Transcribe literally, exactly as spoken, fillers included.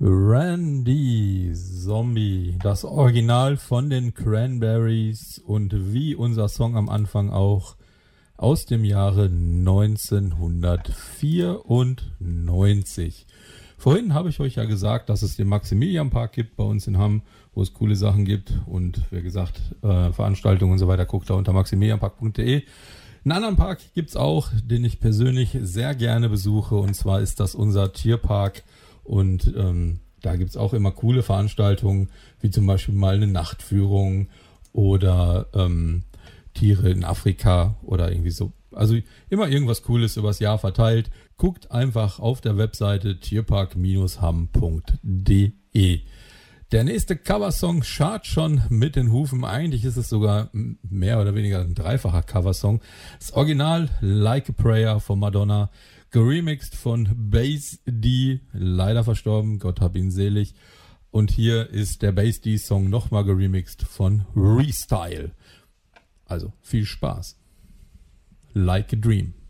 Randy Zombie, das Original von den Cranberries und wie unser Song am Anfang auch aus dem Jahre neunzehnhundertvierundneunzig. Vorhin habe ich euch ja gesagt, dass es den Maximilianpark gibt bei uns in Hamm, wo es coole Sachen gibt und wie gesagt, äh, Veranstaltungen und so weiter, guckt da unter maximilianpark punkt de. Einen anderen Park gibt es auch, den ich persönlich sehr gerne besuche, und zwar ist das unser Tierpark. Und ähm, da gibt es auch immer coole Veranstaltungen, wie zum Beispiel mal eine Nachtführung oder ähm, Tiere in Afrika oder irgendwie so. Also immer irgendwas Cooles übers Jahr verteilt. Guckt einfach auf der Webseite tierpark hamm punkt de. Der nächste Coversong schart schon mit den Hufen. Eigentlich ist es sogar mehr oder weniger ein dreifacher Coversong. Das Original Like a Prayer von Madonna, geremixed von Bass D, leider verstorben, Gott hab ihn selig. Und hier ist der Bass D-Song nochmal geremixed von Restyle. Also viel Spaß. Like a Dream.